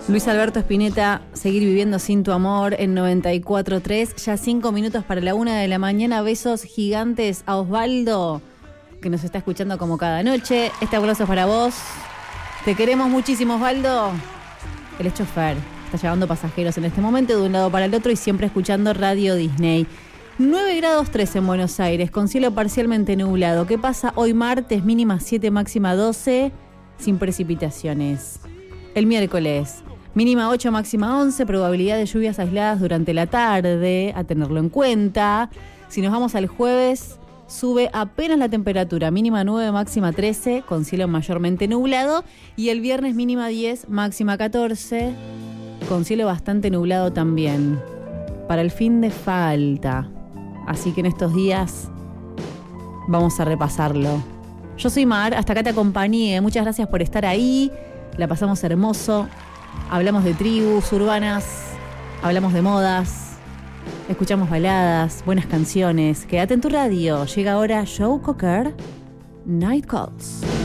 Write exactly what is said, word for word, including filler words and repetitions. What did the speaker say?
Luis Alberto Spinetta, Seguir viviendo sin tu amor en noventa y cuatro punto tres. Ya cinco minutos para la una de la mañana. Besos gigantes a Osvaldo, que nos está escuchando como cada noche. Este abrazo es para vos. Te queremos muchísimo, Osvaldo. Él es chofer. Está llevando pasajeros en este momento de un lado para el otro y siempre escuchando Radio Disney. nueve grados tres en Buenos Aires, con cielo parcialmente nublado. ¿Qué pasa hoy martes? Mínima siete, máxima doce, sin precipitaciones. El miércoles, mínima ocho, máxima once, probabilidad de lluvias aisladas durante la tarde, a tenerlo en cuenta. Si nos vamos al jueves, sube apenas la temperatura, mínima nueve, máxima trece, con cielo mayormente nublado. Y el viernes mínima diez, máxima catorce, con cielo bastante nublado también. Para el fin de falta. Así que en estos días vamos a repasarlo. Yo soy Mar, hasta acá te acompañé. Muchas gracias por estar ahí. La pasamos hermoso. Hablamos de tribus urbanas, hablamos de modas, escuchamos baladas, buenas canciones. Quédate en tu radio. Llega ahora Joe Cocker, Night Calls.